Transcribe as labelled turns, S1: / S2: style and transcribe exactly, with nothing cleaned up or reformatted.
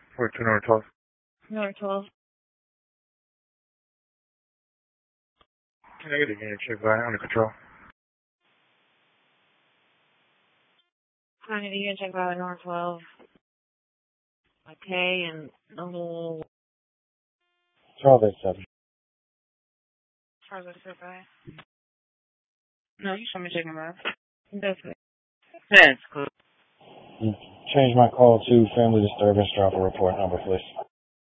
S1: Wait, to number twelve.
S2: Number twelve.
S1: Negative, unit check by under control.
S2: Hi, you can check by number twelve. Okay, and the whole...
S1: twelve eight seven.
S2: As far as I said, by. No, you show me checking by. Definitely. That's cool.
S1: Change my call to family disturbance. Drop a report number, please.